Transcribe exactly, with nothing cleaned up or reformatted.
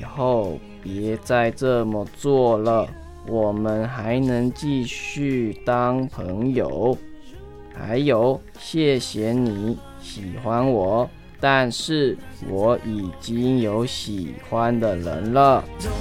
后别再这么做了，我们还能继续当朋友。还有，谢谢你喜欢我，但是我已经有喜欢的人了。